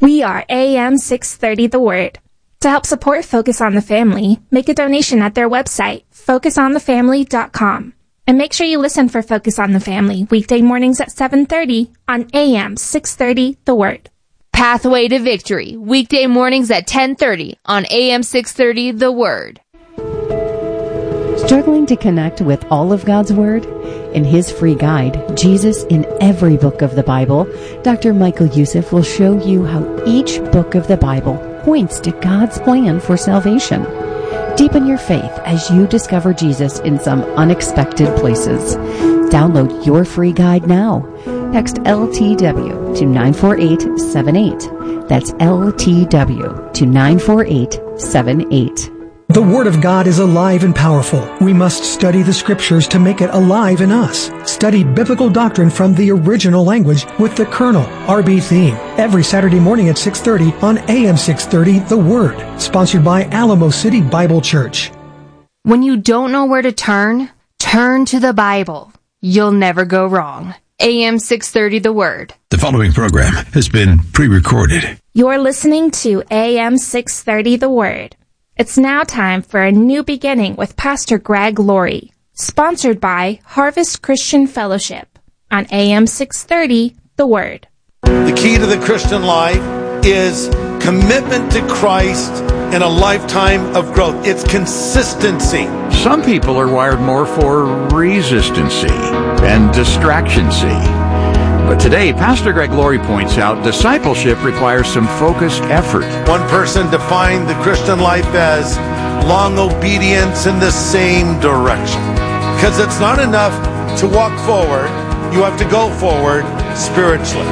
We are AM 630 The Word. To help support Focus on the Family, make a donation at their website, focusonthefamily.com. And make sure you listen for Focus on the Family weekday mornings at 7:30 on AM 630 The Word. Pathway to Victory, weekday mornings at 10:30 on AM 630 The Word. Struggling to connect with all of God's Word? In his free guide, Jesus in Every Book of the Bible, Dr. Michael Youssef will show you how each book of the Bible points to God's plan for salvation. Deepen your faith as you discover Jesus in some unexpected places. Download your free guide now. Text LTW to 94878. That's LTW to 94878. The Word of God is alive and powerful. We must study the Scriptures to make it alive in us. Study biblical doctrine from the original language with the Colonel, R.B. Theme, every Saturday morning at 6:30 on AM 630 The Word. Sponsored by Alamo City Bible Church. When you don't know where to turn to the Bible. You'll never go wrong. AM 630 The Word. The following program has been pre-recorded. You're listening to AM 630 The Word. It's now time for a new beginning with Pastor Greg Laurie, sponsored by Harvest Christian Fellowship on AM 630 The Word. The key to the Christian life is commitment to Christ and a lifetime of growth. It's consistency. Some people are wired more for resistancy and distractioncy. But today, Pastor Greg Laurie points out discipleship requires some focused effort. One person defined the Christian life as long obedience in the same direction. Because it's not enough to walk forward. You have to go forward spiritually.